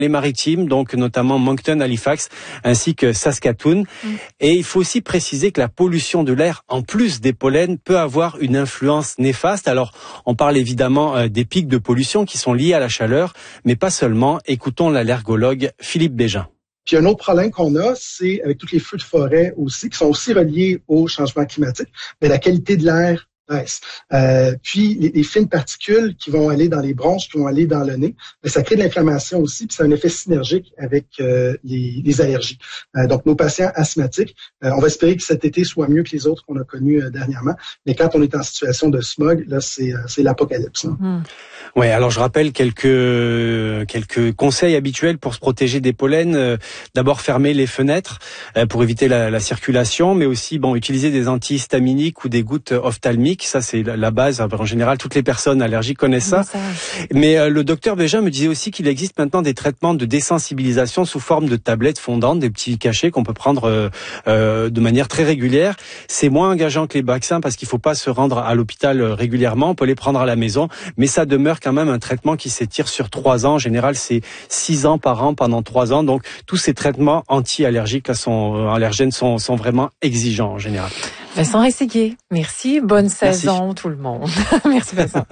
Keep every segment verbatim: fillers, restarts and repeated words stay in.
les maritimes, donc notamment Moncton, Halifax, ainsi que Saskatoon. Mmh. Et il faut aussi préciser que la pollution de l'air, en plus des pollens, peut avoir une influence néfaste. Alors, on parle évidemment euh, des pics de pollution qui sont liés à la chaleur, mais pas seulement. Écoutons l'allergologue Philippe Bégin. Puis un autre problème qu'on a, c'est avec tous les feux de forêt aussi, qui sont aussi reliés au changement climatique, mais la qualité de l'air baisse. Euh, puis les, les fines particules qui vont aller dans les bronches, qui vont aller dans le nez, mais ça crée de l'inflammation aussi, puis c'est un effet synergique avec euh, les, les allergies. Euh, donc nos patients asthmatiques, euh, on va espérer que cet été soit mieux que les autres qu'on a connus euh, dernièrement, mais quand on est en situation de smog, là c'est, euh, c'est l'apocalypse. Hein. Mmh. Ouais, alors je rappelle quelques quelques conseils habituels pour se protéger des pollens. Euh, d'abord fermer les fenêtres euh, pour éviter la, la circulation, mais aussi bon utiliser des antihistaminiques ou des gouttes ophtalmiques. Ça c'est la, la base. En général, toutes les personnes allergiques connaissent ça. ça. Mais euh, le docteur Bégin me disait aussi qu'il existe maintenant des traitements de désensibilisation sous forme de tablettes fondantes, des petits cachets qu'on peut prendre euh, euh, de manière très régulière. C'est moins engageant que les vaccins parce qu'il faut pas se rendre à l'hôpital régulièrement. On peut les prendre à la maison, mais ça demeure quand même un traitement qui s'étire sur trois ans. En général, c'est six ans par an pendant trois ans. Donc, tous ces traitements anti-allergiques, là, sont, euh, allergènes sont, sont vraiment exigeants en général. Vincent Rességuier, merci. Bonne merci. saison tout le monde. Merci Vincent.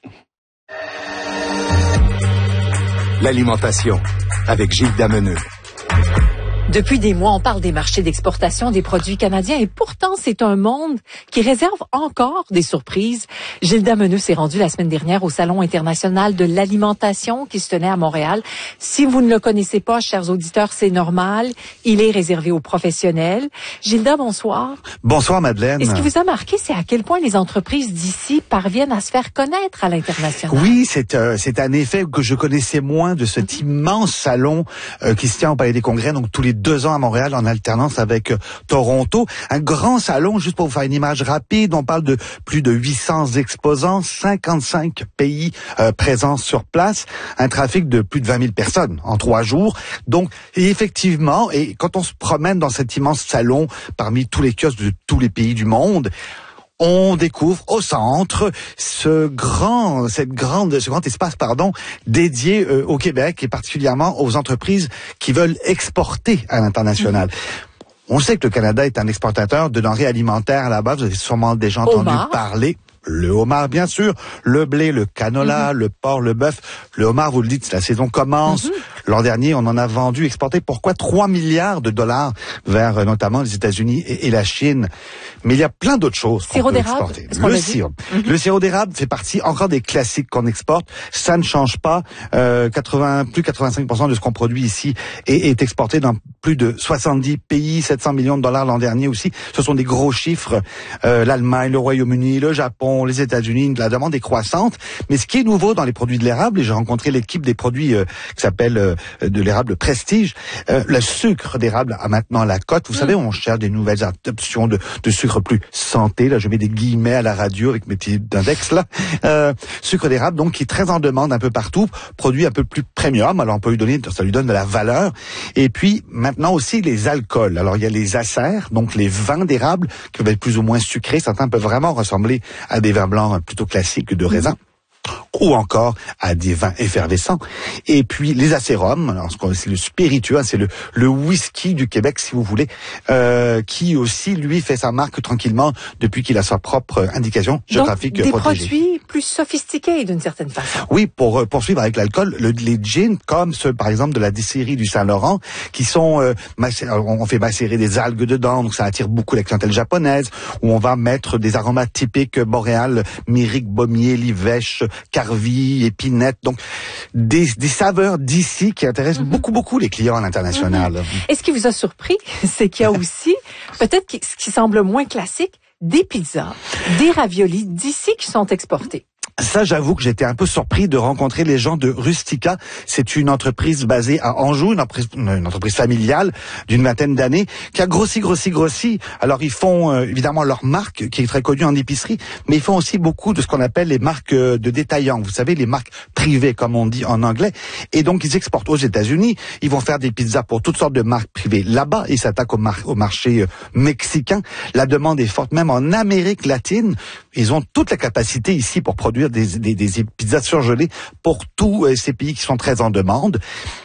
L'alimentation avec Gilles Dameneux. Depuis des mois, on parle des marchés d'exportation des produits canadiens et pourtant, c'est un monde qui réserve encore des surprises. Gilles Dameneux s'est rendu la semaine dernière au Salon international de l'alimentation qui se tenait à Montréal. Si vous ne le connaissez pas, chers auditeurs, c'est normal. Il est réservé aux professionnels. Gilda, bonsoir. Bonsoir, Madeleine. Et ce qui vous a marqué, c'est à quel point les entreprises d'ici parviennent à se faire connaître à l'international. Oui, c'est euh, c'est un effet que je connaissais moins de cet mm-hmm. immense salon euh, qui se tient au Palais des Congrès, donc tous les deux ans à Montréal en alternance avec euh, Toronto. Un grand salon, juste pour vous faire une image rapide, on parle de plus de huit cents exposants, cinquante-cinq pays euh, présents sur place, un trafic de plus de vingt mille personnes en trois jours. Donc, et effectivement, et quand on se promène dans cet immense salon parmi tous les kiosques de tous les pays du monde, on découvre au centre ce grand, cette grande, ce grand espace, pardon, dédié euh, au Québec et particulièrement aux entreprises qui veulent exporter à l'international. Mmh. On sait que le Canada est un exportateur de denrées alimentaires là-bas. Vous avez sûrement déjà entendu Omar. parler. Le homard, bien sûr, le blé, le canola, mmh. le porc, le bœuf. Le homard, vous le dites, la saison commence. Mmh. L'an dernier, on en a vendu, exporté, pourquoi trois milliards de dollars vers euh, notamment les États-Unis et, et la Chine. Mais il y a plein d'autres choses qu'on sirop peut d'érable, exporter. Le sirop. Mmh. Le sirop d'érable fait partie encore des classiques qu'on exporte. Ça ne change pas. Euh, quatre-vingts, plus quatre-vingt-cinq pour cent de ce qu'on produit ici est, est exporté dans plus de soixante-dix pays, sept cents millions de dollars l'an dernier aussi. Ce sont des gros chiffres. Euh, L'Allemagne, le Royaume-Uni, le Japon, les États-Unis, la demande est croissante. Mais ce qui est nouveau dans les produits de l'érable, et j'ai rencontré l'équipe des produits euh, qui s'appelle euh, de l'érable Prestige, euh, le sucre d'érable a maintenant la cote. Vous mmh. savez, on cherche des nouvelles options de, de sucre plus santé. Là, je mets des guillemets à la radio avec mes petits index là. Euh, sucre d'érable, donc, qui est très en demande un peu partout. Produit un peu plus premium. Alors, on peut lui donner, ça lui donne de la valeur. Et puis, maintenant aussi, les alcools. Alors, il y a les acers, donc les vins d'érable, qui peuvent être plus ou moins sucrés. Certains peuvent vraiment ressembler à des vins blancs plutôt classiques de raisin. Ou encore à des vins effervescents. Et puis les acérums, alors c'est le spiritueux, c'est le, le whisky du Québec, si vous voulez, euh, qui aussi, lui, fait sa marque tranquillement depuis qu'il a sa propre indication géographique protégée. Donc, des protégée. produits plus sophistiqués d'une certaine façon. Oui, pour euh, poursuivre avec l'alcool, le, les gins, comme ceux, par exemple, de la distillerie du Saint-Laurent, qui sont, euh, macé- on fait macérer des algues dedans, donc ça attire beaucoup la clientèle japonaise, où on va mettre des aromates typiques boréales, myrique, baumier, livèche, carvi, épinette, donc des, des saveurs d'ici qui intéressent mm-hmm. beaucoup, beaucoup les clients à l'international. Mm-hmm. Et ce qui vous a surpris, c'est qu'il y a aussi, peut-être ce qui semble moins classique, des pizzas, des raviolis d'ici qui sont exportés. Ça, j'avoue que j'étais un peu surpris de rencontrer les gens de Rustica. C'est une entreprise basée à Anjou, une entreprise, une entreprise familiale d'une vingtaine d'années, qui a grossi, grossi, grossi. Alors, ils font euh, évidemment leur marque, qui est très connue en épicerie, mais ils font aussi beaucoup de ce qu'on appelle les marques de détaillants. Vous savez, les marques privées, comme on dit en anglais. Et donc, ils exportent aux États-Unis. Ils vont faire des pizzas pour toutes sortes de marques privées là-bas. Ils s'attaquent au, mar- au marché euh, mexicain. La demande est forte, même en Amérique latine. Ils ont toute la capacité ici pour produire Des, des, des pizzas surgelées pour tous euh, ces pays qui sont très en demande.